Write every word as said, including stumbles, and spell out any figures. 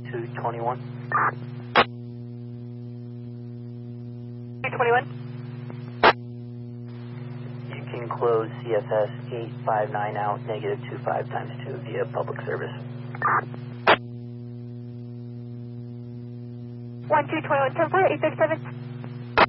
two twenty-one. two twenty-one. You can close C F S eight five nine out, negative two five times two via public service. one two twenty-one, ten four, eight thirty-seven.